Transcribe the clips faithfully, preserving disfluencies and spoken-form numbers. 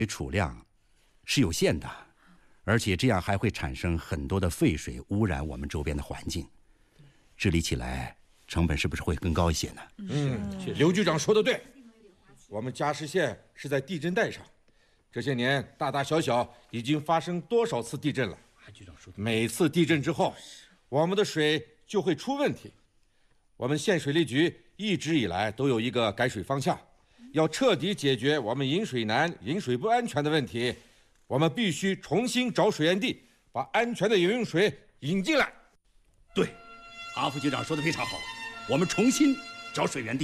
储量是有限的，而且这样还会产生很多的废水，污染我们周边的环境。治理起来成本是不是会更高一些呢？ 嗯，刘局长说的对，我们嘉实县是在地震带上，这些年大大小小已经发生多少次地震了？每次地震之后，我们的水就会出问题。我们县水利局一直以来都有一个改水方向，要彻底解决我们饮水难、饮水不安全的问题，我们必须重新找水源地，把安全的饮用水引进来。 对，阿副局长说的非常好，我们重新找水源地。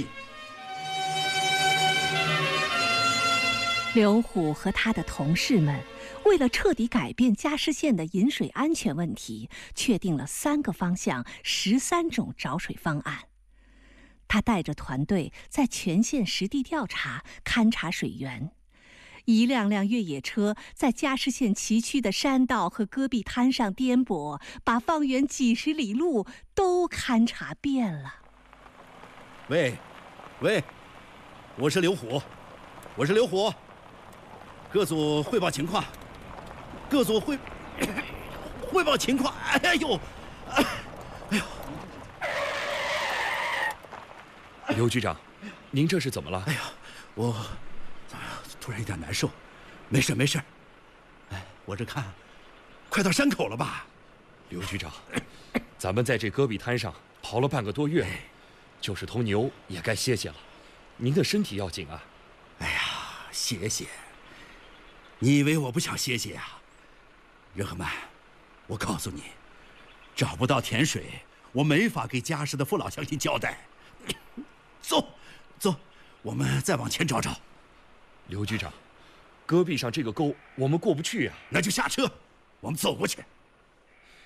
刘虎和他的同事们为了彻底改变嘉实县的饮水安全问题，确定了三个方向、十三种找水方案。他带着团队在全县实地调查、勘察水源，一辆辆越野车在嘉实县崎岖的山道和戈壁滩上颠簸，把方圆几十里路都勘察遍了。 喂，喂，我是刘虎，我是刘虎。各组汇报情况，各组汇汇报情况。哎呦，哎呦！ 刘局长，您这是怎么了？ 哎呀，我突然有点难受。没事没事。哎，我这看，快到山口了吧？ 刘局长，咱们在这戈壁滩上跑了半个多月了，就是头牛也该歇歇了。您的身体要紧啊！ 哎呀，歇歇。你以为我不想歇歇啊？任和曼，我告诉你，找不到甜水，我没法给嘉实的父老乡亲交代。走，走，我们再往前找找。 刘局长，戈壁上这个沟我们过不去啊。 那就下车，我们走过去。